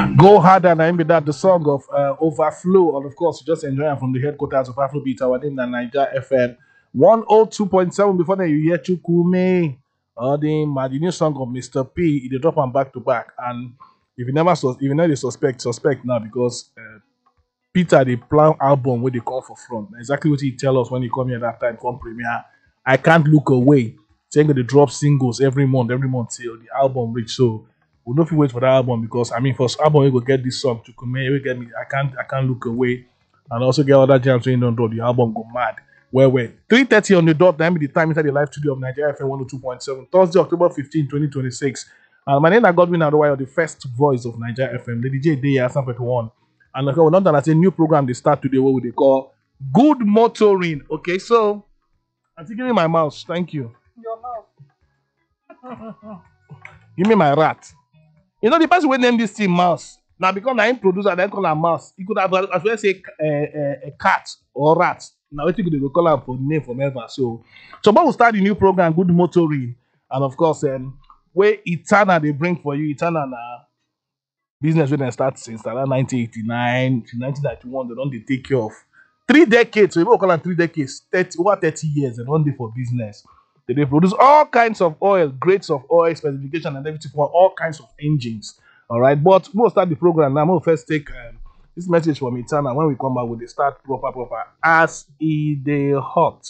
Go harder and I'm that the song of Overflow, and of course just enjoying from the headquarters of Afrobeat. Our name is Niger FM 102.7. Before that, you hear Chukume, the new song of Mr. P. They drop them back to back, and if you never if you know they suspect now because Peter the plan album where they come for front. Exactly what he tell us when he come here that time come premiere. I can't look away. Saying that they drop singles every month till the album reach. So we'll not wait for that album because I mean first album we go get this song to come here, we get me. I can't look away, and also get other jams when you don't drop the album go mad. Where 3:30 on the dot, that be the time inside the live studio of Nigeria FM 102.7, Thursday, October 15, 2026. And my name is Godwin Adebayo, the first voice of Nigeria FM. Lady J Day Sample 1. And okay, we're not done. That's a new program they start today, what they call Good Motoring. Okay, so I'm taking my mouse. Thank you. Your mouth. Give me my rat. You know the person who named this thing mouse. Now because I'm producer, I call her mouse. You could have as well say a cat or rat. Now what you could go call her for name from ever. So but we'll start the new program, Good Motoring, and of course, where Eternal they bring for you. Eternal business when they start since around 1989 to 1991. They don't take care of 3 decades. So we call them 3 decades, over 30 years, and 1 day for business. They produce all kinds of oil, grades of oil, specification, and everything for all kinds of engines. All right, but we'll start the program now. We'll first take this message from Eternal. When we come back, we'll start proper as the hot.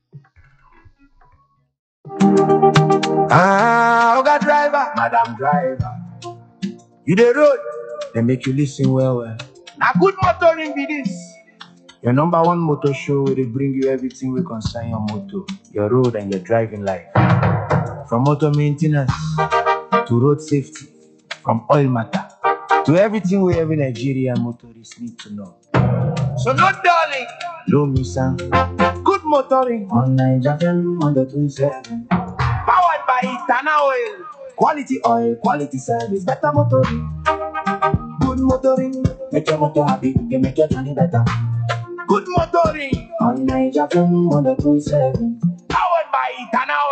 Oga driver, madam driver, you the road, they make you listen well. Now good motoring be this. Your number one motor show where they bring you everything we concern your motor, your road and your driving life. From motor maintenance to road safety, from oil matter to everything we every Nigerian motorist need to know. So no darling, no missing. Good motoring on Niger FM 102.7. Powered by Eternal Oil. Quality oil, quality service, better motoring. Good motoring, make your motor happy, you make your journey better. Good motoring on Niger FM 102.7. Powered by Eternal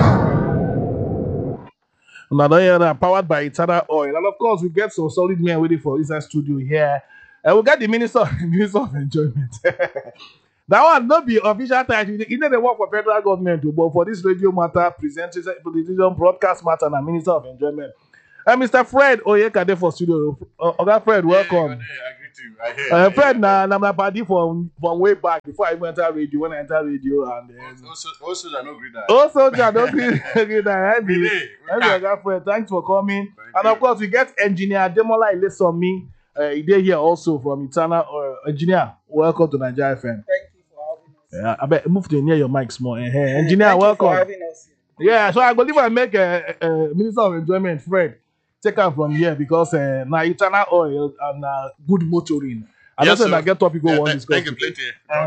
Oil. Another powered by Eternal Oil. And of course, we get some solid men waiting for inside studio here. And we got the Minister of Enjoyment. That one not be official title. You know they work for federal government, but for this radio matter, presentation, broadcast matter, and Minister of Enjoyment. And Mr. Fred Oyekade for studio. Okay, Fred, welcome. I hear. Fred, I'm a party from way back before I even enter radio. When I enter radio, and also, I know greet. Also, I don't greet that. Fred, thanks for coming. And of course, we get Engineer Demola Ilesomi. He here also from Eternal. Engineer, welcome to Nigeria FM. Thank you for having us. Yeah, I bet move to near your mics more. Engineer, Thank welcome. you for having us. Yeah, so I believe I make a Minister of Enjoyment, Fred. Take her from here because now Eternal Oil and good motoring. I don't think I get topic go on discuss. Thank you plenty.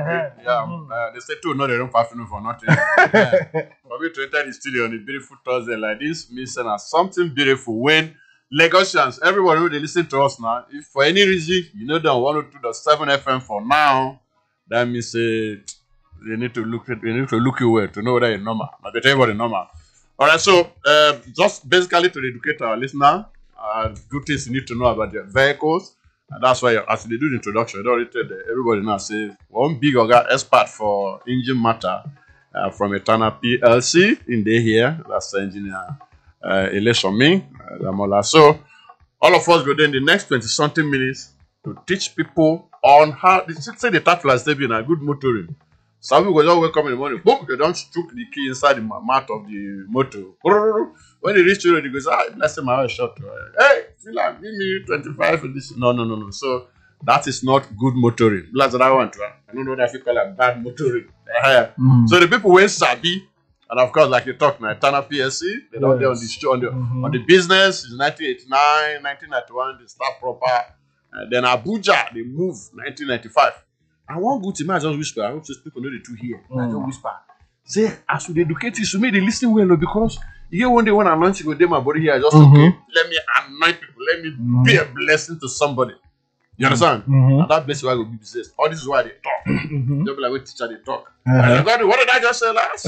They say two, no, they don't pass for nothing. For me to enter the studio on a beautiful Thursday like this means something beautiful when Lagosians, everybody who they listen to us now, if for any reason you know them 102.7 FM for now, that means they need to look you well to know whether you're normal. I bet everybody normal. All right, so just basically to educate our listener, good things you need to know about your vehicles, and that's why as they do the introduction, they already tell everybody now say one big expert for engine matter from Eternal PLC in the here. That's the engineer Ilesomi Damola. So all of us go there in the next 20-something minutes to teach people on how they say the title as they be in a good motoring. Some people just wake up in the morning, boom, they don't stroke the key inside the mouth of the motor. When they reach you, they go, let's say my oil short. Hey, Milan, give me 25 for this. No. So that is not good motoring. That's what I want to. I don't know if you call it bad motoring. So the people went sabi, and of course, like you talk now, Eternal PSC, they don't there on the show, on the business. It's 1989, 1991, they start proper. Then Abuja, they move 1995. I want good to me, I just whisper. I hope those people know the two here. I just whisper. Say, as we educate you, so may they listen well, because you one day when I anointing with them, my body here, I just okay, let me anoint people, let me be a blessing to somebody. You understand? Mhm. And that place where I go be business. All this is why they talk. Mhm. Just be like when teacher they talk. Uh-huh. And God, what did I just say last?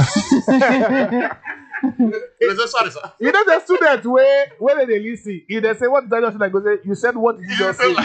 They say, sorry, sir. You know the students when they listen, if they say what did I just say, like, go say, you said what did you just say?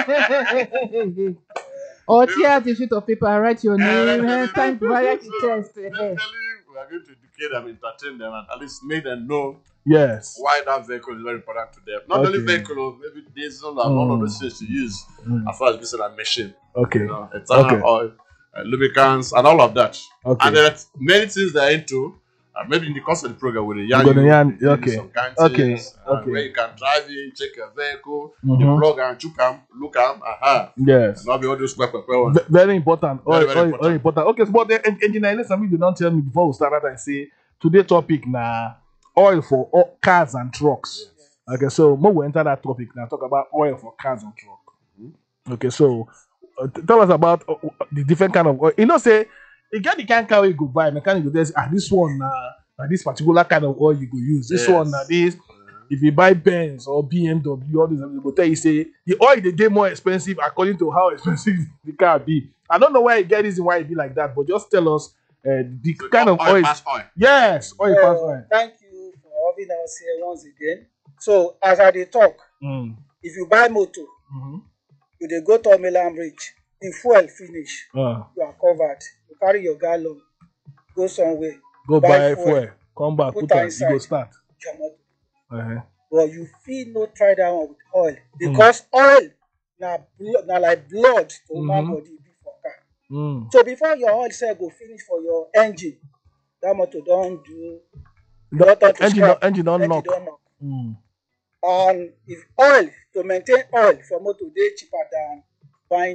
Or tear out a sheet of paper and write your name. Time to write the test. We are going to educate them, entertain them, and at least make them know Yes. why that vehicle is very important to them. Not only Okay. vehicle, maybe diesel and all of those things to use as far as business and machine. Okay. You know, eternal oil, lubricants, and all of that. Okay. And there are many things they're into. Maybe in the course of the program, with the yarn, Okay. some kind Okay. things, Okay. where you can drive in, check your vehicle, Mhm. the plug and chook them, look them, Yes. not be all those quick ones. Very important. Very, Very, very very important. important. Okay, so but the engineer, something you don't tell me before we start that and say today topic now oil for cars and trucks. Okay, so more we enter that topic now. Talk about oil for cars and truck. Okay, so tell us about the different kind of oil. You know, say you get the kind car you go buy, mechanic go tell you, this one this particular kind of oil you go use. This Yes. one this. If you buy Benz or BMW, all these they go tell you say the oil they get more expensive according to how expensive the car be. I don't know why you get reason why it be like that, but just tell us the kind of oil. Pass oil. Yes, oil pass oil. Thank you for having us here once again. So, as I dey talk, Mm. if you buy motor, Mhm. you dey go to Milan Bridge, the fuel finish, you are covered. You carry your gallon, go somewhere, Go buy fuel, come back, put put am am, you go inside. start. your motor. Uh-huh. But you fit no try that one with oil because oil na like blood to human body be for car. Mm. So before your oil sef go finish for your engine, that motor don do The turn to scrap. engine don't Engine knock. don knock. Mm. And if oil to maintain oil for motor dey cheaper than buying